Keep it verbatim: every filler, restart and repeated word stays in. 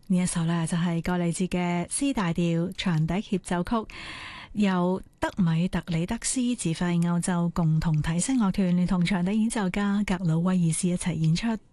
呢一首呢，就係蓋利治嘅 C 大調長笛協奏曲，由德米特里德斯指揮歐洲共同體聲樂團聯同長笛演奏家格魯威爾斯一齊演出。